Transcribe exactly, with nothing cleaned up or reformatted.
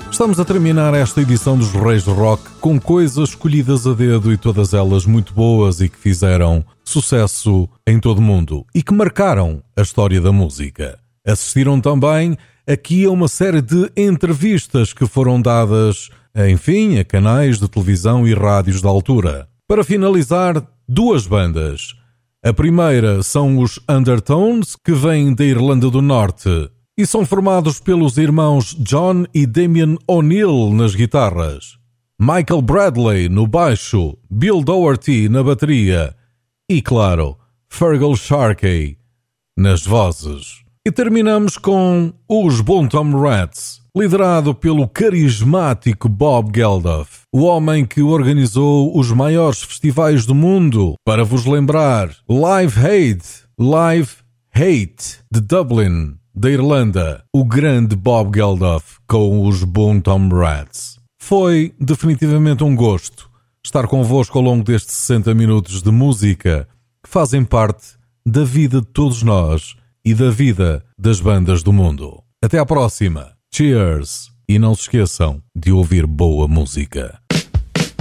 Estamos a terminar esta edição dos Reis do Rock com coisas escolhidas a dedo e todas elas muito boas e que fizeram sucesso em todo o mundo e que marcaram a história da música. Assistiram também aqui a uma série de entrevistas que foram dadas, enfim, a canais de televisão e rádios da altura. Para finalizar, duas bandas. A primeira são os Undertones, que vêm da Irlanda do Norte e são formados pelos irmãos John e Damien O'Neill nas guitarras, Michael Bradley no baixo, Bill Doherty na bateria e, claro, Fergal Sharkey nas vozes. E terminamos com os Bontom Rats, liderado pelo carismático Bob Geldof, o homem que organizou os maiores festivais do mundo. Para vos lembrar, Live Aid, Live Hate de Dublin, da Irlanda, o grande Bob Geldof com os Bontom Rats. Foi definitivamente um gosto estar convosco ao longo destes sessenta minutos de música que fazem parte da vida de todos nós e da vida das bandas do mundo. Até à próxima. Cheers! E não se esqueçam de ouvir boa música.